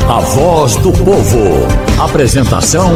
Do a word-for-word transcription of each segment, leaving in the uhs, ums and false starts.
a voz do povo. Apresentação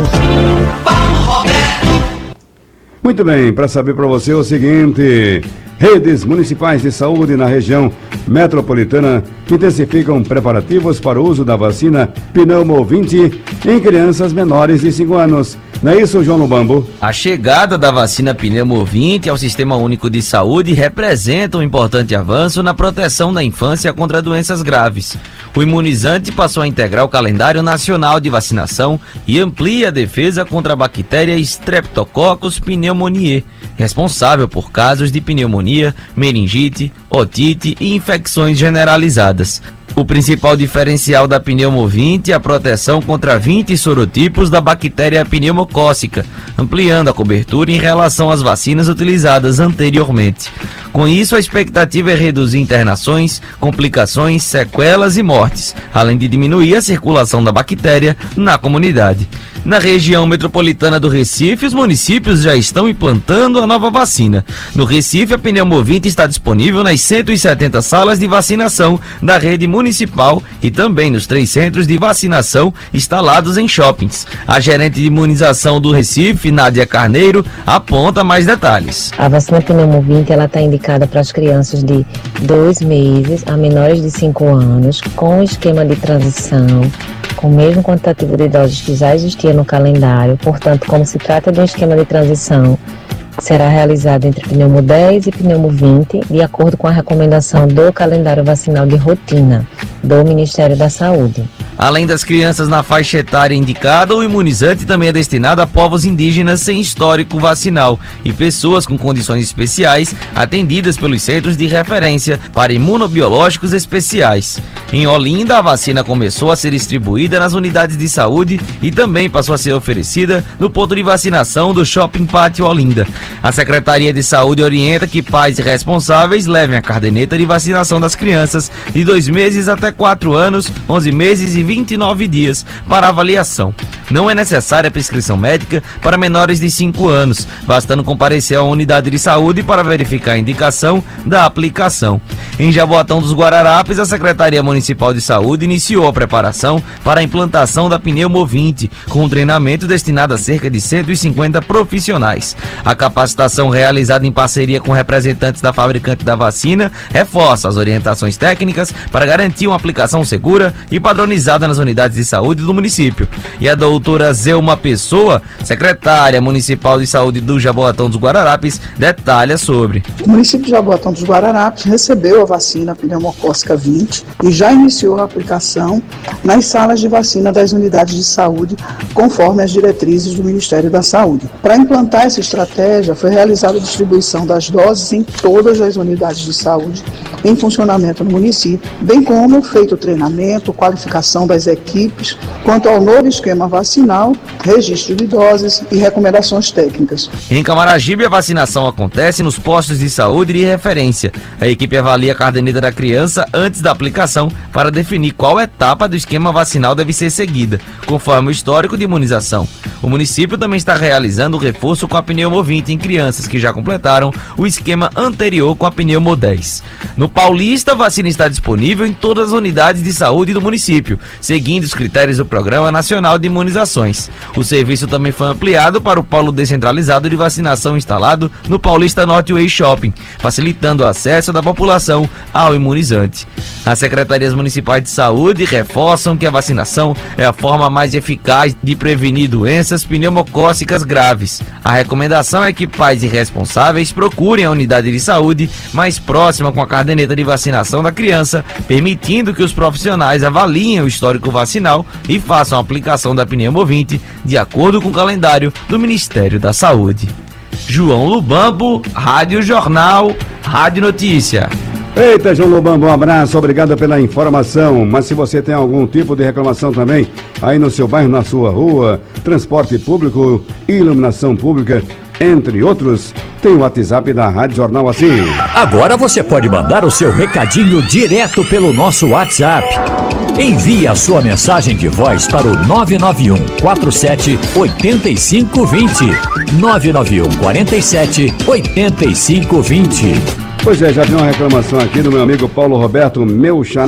Paulo Roberto. Muito bem, para saber para você o seguinte: redes municipais de saúde na região metropolitana intensificam preparativos para o uso da vacina Pneumo vinte em crianças menores de cinco anos. Não é isso, João Lubambo? A chegada da vacina Pneumo vinte ao Sistema Único de Saúde representa um importante avanço na proteção da infância contra doenças graves. O imunizante passou a integrar o calendário nacional de vacinação e amplia a defesa contra a bactéria Streptococcus pneumoniae, responsável por casos de pneumonia, meningite, otite e infecções generalizadas. O principal diferencial da Pneumo vinte é a proteção contra vinte sorotipos da bactéria pneumocócica, ampliando a cobertura em relação às vacinas utilizadas anteriormente. Com isso, a expectativa é reduzir internações, complicações, sequelas e mortes, além de diminuir a circulação da bactéria na comunidade. Na região metropolitana do Recife, os municípios já estão implantando a nova vacina. No Recife, a Pneumo vinte está disponível nas cento e setenta salas de vacinação da rede municipal e também nos três centros de vacinação instalados em shoppings. A gerente de imunização do Recife, Nádia Carneiro, aponta mais detalhes. A vacina Pneumo vinte está indicada para as crianças de dois meses a menores de cinco anos, com esquema de transição, com o mesmo quantitativo de doses que já existia no calendário. Portanto, como se trata de um esquema de transição, será realizado entre Pneumo dez e Pneumo vinte, de acordo com a recomendação do calendário vacinal de rotina do Ministério da Saúde. Além das crianças na faixa etária indicada, o imunizante também é destinado a povos indígenas sem histórico vacinal e pessoas com condições especiais atendidas pelos centros de referência para imunobiológicos especiais. Em Olinda, a vacina começou a ser distribuída nas unidades de saúde e também passou a ser oferecida no ponto de vacinação do Shopping Pátio Olinda. A Secretaria de Saúde orienta que pais e responsáveis levem a caderneta de vacinação das crianças de dois meses até quatro anos, onze meses e vinte e nove dias para avaliação. Não é necessária prescrição médica para menores de cinco anos, bastando comparecer à unidade de saúde para verificar a indicação da aplicação. Em Jaboatão dos Guararapes, a Secretaria Municipal de Saúde iniciou a preparação para a implantação da Pneumo vinte, com um treinamento destinado a cerca de cento e cinquenta profissionais. A capacitação realizada em parceria com representantes da fabricante da vacina reforça as orientações técnicas para garantir uma aplicação segura e padronizada nas unidades de saúde do município. E a doutora Zelma Pessoa, secretária municipal de saúde do Jaboatão dos Guararapes, detalha sobre. O município de Jaboatão dos Guararapes recebeu a vacina pneumocócica vinte e já iniciou a aplicação nas salas de vacina das unidades de saúde, conforme as diretrizes do Ministério da Saúde. Para implantar essa estratégia, foi realizada a distribuição das doses em todas as unidades de saúde em funcionamento no município, bem como feito o treinamento, qualificação das equipes quanto ao novo esquema vacinal, registro de doses e recomendações técnicas. Em Camaragibe, a vacinação acontece nos postos de saúde de referência. A equipe avalia a caderneta da criança antes da aplicação para definir qual etapa do esquema vacinal deve ser seguida, conforme o histórico de imunização. O município também está realizando o reforço com a Pneumo vinte em crianças que já completaram o esquema anterior com a Pneumo dez. No Paulista, a vacina está disponível em todas as unidades de saúde do município, seguindo os critérios do Programa Nacional de Imunizações. O serviço também foi ampliado para o polo descentralizado de vacinação instalado no Paulista Northway Shopping, facilitando o acesso da população ao imunizante. As secretarias municipais de saúde reforçam que a vacinação é a forma mais eficaz de prevenir doenças pneumocócicas graves. A recomendação é que pais e responsáveis procurem a unidade de saúde mais próxima com a caderneta de vacinação da criança, permitindo que os profissionais avaliem o histórico vacinal e façam a aplicação da Pneumo vinte de acordo com o calendário do Ministério da Saúde. João Lubambo, Rádio Jornal, Rádio Notícia. Eita, João Lubambo, um abraço, obrigado pela informação. Mas se você tem algum tipo de reclamação também, aí no seu bairro, na sua rua, transporte público, iluminação pública, entre outros, tem o WhatsApp da Rádio Jornal assim. Agora você pode mandar o seu recadinho direto pelo nosso WhatsApp. Envie a sua mensagem de voz para o nove nove um quatro sete oito cinco dois zero. nove nove um quatro sete oito cinco dois zero. Pois é, já vi uma reclamação aqui do meu amigo Paulo Roberto, meu xará,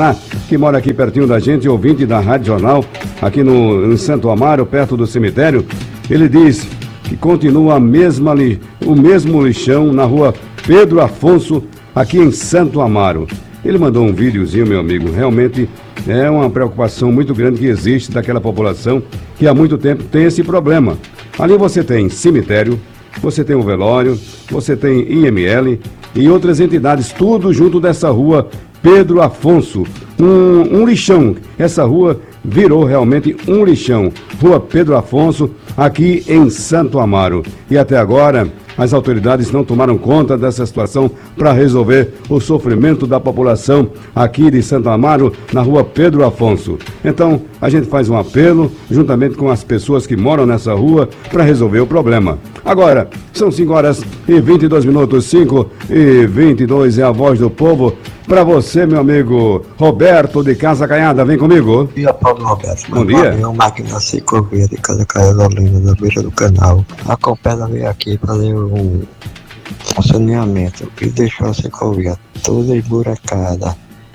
que mora aqui pertinho da gente, ouvinte da Rádio Jornal, aqui no, em Santo Amaro, perto do cemitério. Ele diz que continua a mesma, o mesmo lixão na rua Pedro Afonso, aqui em Santo Amaro. Ele mandou um videozinho, meu amigo. Realmente é uma preocupação muito grande que existe daquela população que há muito tempo tem esse problema. Ali você tem cemitério, você tem o velório, você tem I M L e outras entidades, tudo junto dessa rua Pedro Afonso. Um, um lixão. Essa rua virou realmente um lixão. Rua Pedro Afonso, aqui em Santo Amaro. E até agora, as autoridades não tomaram conta dessa situação para resolver o sofrimento da população aqui de Santo Amaro, na rua Pedro Afonso. Então, a gente faz um apelo, juntamente com as pessoas que moram nessa rua, para resolver o problema. Agora, são cinco horas e vinte e dois minutos, cinco e vinte e dois é a voz do povo. Para você, meu amigo Roberto de Casa Caiada, vem comigo. Bom dia, Paulo Roberto. Bom dia. Eu máquina na ciclovia de Casa Caiada, na beira do canal. A Compesa veio aqui fazer um, um saneamento e deixou a ciclovia toda esburacada.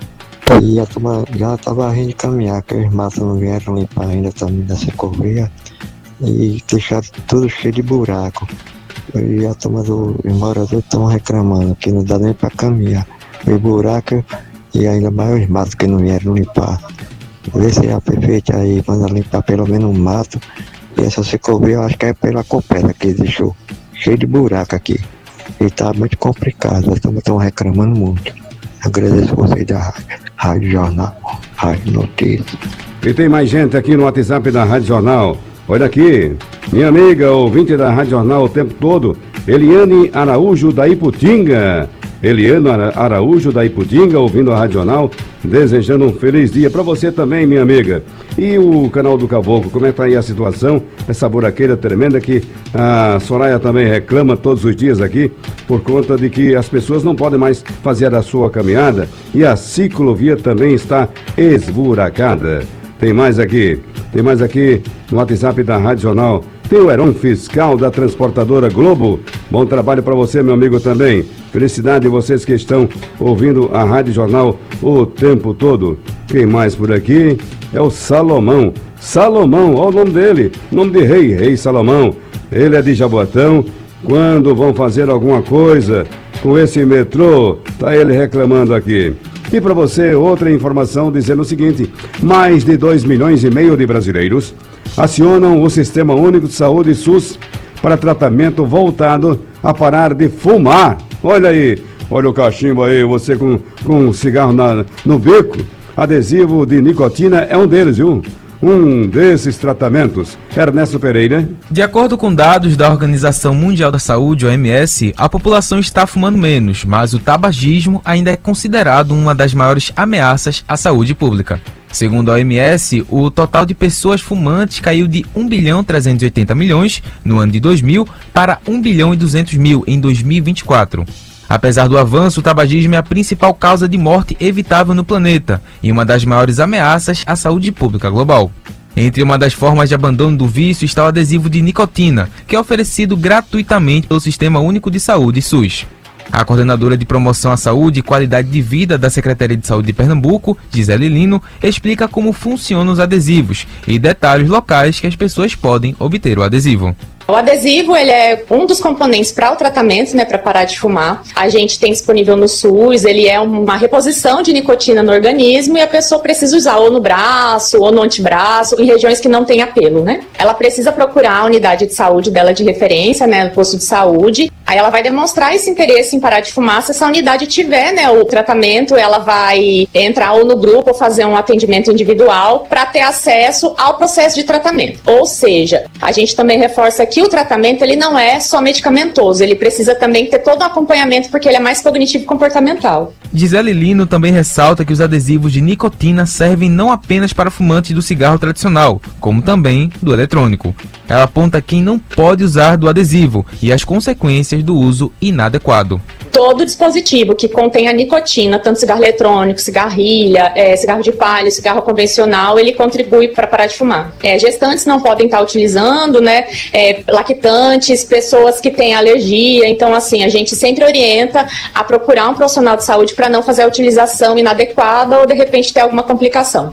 E a turma já estava rindo de caminhar, que os matos não vieram limpar ainda também da ciclovia e deixaram tudo cheio de buraco. E a turma dos moradores estão reclamando que não dá nem para caminhar. Os buracos e ainda mais os matos que não vieram limpar. Vê se a prefeita aí manda limpar pelo menos um mato. E essa ciclovia eu acho que é pela Copela que deixou cheio de buraco aqui. E tá muito complicado, nós estamos reclamando muito. Agradeço vocês da Rádio, Rádio Jornal, Rádio Notícias. E tem mais gente aqui no WhatsApp da Rádio Jornal. Olha aqui, minha amiga, ouvinte da Rádio Jornal o tempo todo, Eliane Araújo da Iputinga. Eliane Araújo da Iputinga, ouvindo a Rádio Jornal, desejando um feliz dia para você também, minha amiga. E o canal do Caboclo, como é que tá aí a situação? Essa buraqueira tremenda que a Soraya também reclama todos os dias aqui, por conta de que as pessoas não podem mais fazer a sua caminhada e a ciclovia também está esburacada. Tem mais aqui, tem mais aqui no WhatsApp da Rádio Jornal. Tem o Heron Fiscal da Transportadora Globo. Bom trabalho para você, meu amigo, também. Felicidade vocês que estão ouvindo a Rádio Jornal o tempo todo. Quem mais por aqui? É o Salomão. Salomão, olha o nome dele. Nome de rei, Rei Salomão. Ele é de Jaboatão. Quando vão fazer alguma coisa com esse metrô, tá ele reclamando aqui. E para você, outra informação dizendo o seguinte: mais de dois milhões e meio de brasileiros acionam o Sistema Único de Saúde SUS para tratamento voltado a parar de fumar. Olha aí, olha o cachimbo aí, você com, com um cigarro na, no bico. Adesivo de nicotina é um deles, viu? Um desses tratamentos. Ernesto Pereira. De acordo com dados da Organização Mundial da Saúde, O M S, a população está fumando menos, mas o tabagismo ainda é considerado uma das maiores ameaças à saúde pública. Segundo a O M S, o total de pessoas fumantes caiu de um bilhão trezentos e oitenta milhões no ano de dois mil para um bilhão e duzentos mil em dois mil e vinte e quatro. Apesar do avanço, o tabagismo é a principal causa de morte evitável no planeta e uma das maiores ameaças à saúde pública global. Entre uma das formas de abandono do vício está o adesivo de nicotina, que é oferecido gratuitamente pelo Sistema Único de Saúde SUS. A coordenadora de Promoção à Saúde e Qualidade de Vida da Secretaria de Saúde de Pernambuco, Gisele Lino, explica como funcionam os adesivos e detalhes locais que as pessoas podem obter o adesivo. O adesivo, ele é um dos componentes para o tratamento, né, para parar de fumar. A gente tem disponível no SUS, ele é uma reposição de nicotina no organismo e a pessoa precisa usar ou no braço ou no antebraço, em regiões que não tem apelo, né? Ela precisa procurar a unidade de saúde dela de referência, né, no posto de saúde. Aí ela vai demonstrar esse interesse em parar de fumar. Se essa unidade tiver, né, o tratamento, ela vai entrar ou no grupo ou fazer um atendimento individual para ter acesso ao processo de tratamento. Ou seja, a gente também reforça aqui que o tratamento ele não é só medicamentoso, ele precisa também ter todo o acompanhamento porque ele é mais cognitivo e comportamental. Gisele Lino também ressalta que os adesivos de nicotina servem não apenas para fumantes do cigarro tradicional, como também do eletrônico. Ela aponta quem não pode usar do adesivo e as consequências do uso inadequado. Todo dispositivo que contenha nicotina, tanto cigarro eletrônico, cigarrilha, é, cigarro de palha, cigarro convencional, ele contribui para parar de fumar. É, gestantes não podem estar utilizando, né? É, lactantes, pessoas que têm alergia. Então, assim, a gente sempre orienta a procurar um profissional de saúde para não fazer a utilização inadequada ou, de repente, ter alguma complicação.